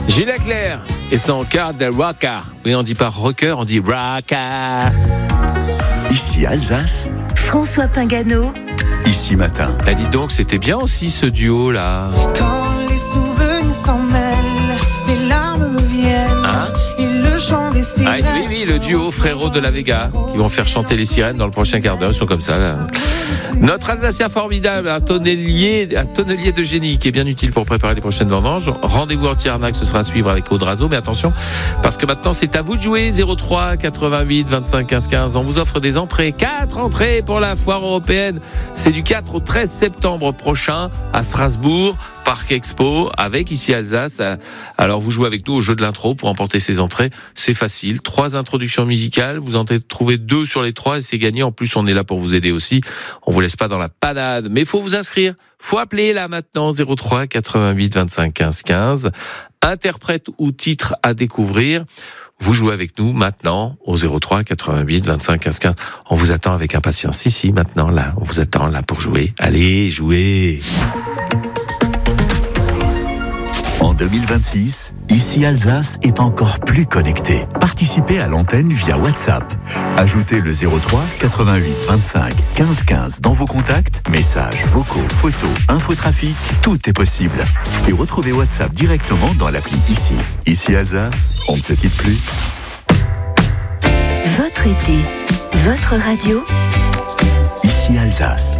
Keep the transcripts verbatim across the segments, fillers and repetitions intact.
Gilles Leclerc et son quart de rocker. Oui, on dit pas rocker, on dit rocker. Ici Alsace, François Pingano. Ici Matin. Ah, dis donc, c'était bien aussi ce duo là. Quand les souvenirs s'en mêlent, les larmes me viennent. Hein? Et le chant des sirènes. Ah, oui, oui, le duo Frérot de la Vega qui vont faire chanter les sirènes dans le prochain quart d'heure. Ils sont comme ça là. Notre Alsacien formidable, un tonnelier, un tonnelier de génie qui est bien utile pour préparer les prochaines vendanges. Rendez-vous anti-arnaque, ce sera à suivre avec Aude Razo. Mais attention, parce que maintenant c'est à vous de jouer. zéro trois quatre-vingt-huit vingt-cinq quinze quinze. On vous offre des entrées, quatre entrées pour la foire européenne. C'est du quatre au treize septembre prochain à Strasbourg, Parc Expo, avec Ici Alsace. Alors vous jouez avec nous au jeu de l'intro pour emporter ces entrées. C'est facile, trois introductions musicales. Vous en trouvez deux sur les trois et c'est gagné. En plus, on est là pour vous aider aussi. On vous laisse pas dans la panade, mais il faut vous inscrire. Faut appeler là maintenant zéro trois quatre-vingt-huit vingt-cinq quinze quinze. Interprète ou titre à découvrir. Vous jouez avec nous maintenant au zéro trois quatre-vingt-huit vingt-cinq quinze quinze. On vous attend avec impatience. Si, si, maintenant là, on vous attend là pour jouer. Allez, jouez. En deux mille vingt-six, Ici Alsace est encore plus connecté. Participez à l'antenne via WhatsApp. Ajoutez le zéro trois quatre-vingt-huit vingt-cinq quinze quinze dans vos contacts. Messages, vocaux, photos, infotrafic, tout est possible. Et retrouvez WhatsApp directement dans l'appli Ici. Ici Alsace, on ne se quitte plus. Votre été, votre radio. Ici Alsace.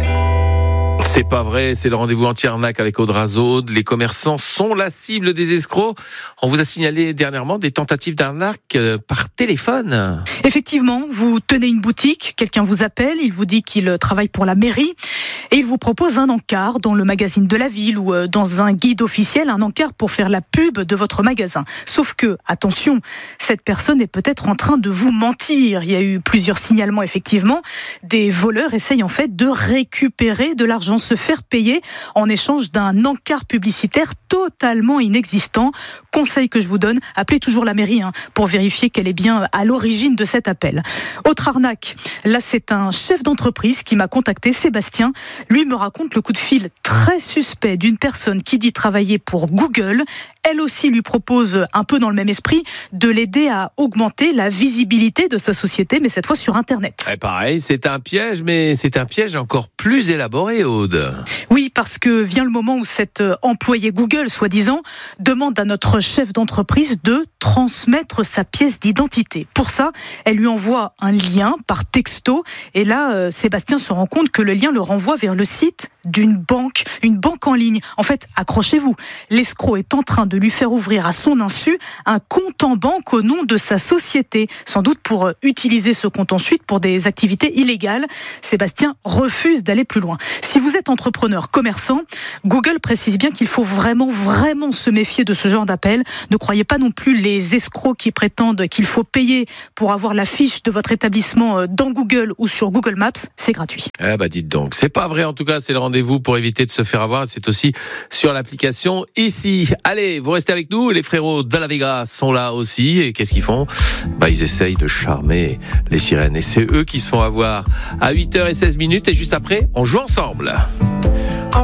C'est pas vrai, c'est le rendez-vous anti-arnaque avec Aude Razo. Les commerçants sont la cible des escrocs. On vous a signalé dernièrement des tentatives d'arnaque par téléphone. Effectivement, vous tenez une boutique, quelqu'un vous appelle, il vous dit qu'il travaille pour la mairie et il vous propose un encart dans le magazine de la ville ou dans un guide officiel, un encart pour faire la pub de votre magasin. Sauf que, attention, cette personne est peut-être en train de vous mentir. Il y a eu plusieurs signalements, effectivement. Des voleurs essayent en fait de récupérer de l'argent, se faire payer en échange d'un encart publicitaire totalement inexistant. Conseil que je vous donne, appelez toujours la mairie hein, pour vérifier qu'elle est bien à l'origine de cet appel. Autre arnaque, là c'est un chef d'entreprise qui m'a contacté, Sébastien. Lui me raconte le coup de fil très suspect d'une personne qui dit travailler pour Google. Elle aussi lui propose, un peu dans le même esprit, de l'aider à augmenter la visibilité de sa société, mais cette fois sur Internet. Et pareil, c'est un piège, mais c'est un piège encore plus élaboré, Aude. Oui, parce que vient le moment où cet employé Google, soi-disant, demande à notre chef d'entreprise de transmettre sa pièce d'identité. Pour ça, elle lui envoie un lien par texto, et là, euh, Sébastien se rend compte que le lien le renvoie vers le site d'une banque, une banque en ligne. En fait, accrochez-vous, l'escroc est en train de lui faire ouvrir à son insu un compte en banque au nom de sa société, sans doute pour utiliser ce compte ensuite pour des activités illégales. Sébastien refuse d'aller plus loin. Si vous êtes entrepreneur, commerçant, Google précise bien qu'il faut vraiment, vraiment se méfier de ce genre d'appel. Ne croyez pas non plus les escrocs qui prétendent qu'il faut payer pour avoir la fiche de votre établissement dans Google ou sur Google Maps. C'est gratuit. Ah bah dites donc, c'est pas vrai en tout cas, c'est le rendez-vous pour éviter de se faire avoir. C'est aussi sur l'application Ici. Allez, vous restez avec nous. Les frérots de la Vega sont là aussi. Et qu'est-ce qu'ils font ? Bah ils essayent de charmer les sirènes. Et c'est eux qui se font avoir à huit heures seize minutes. Et juste après, on joue ensemble.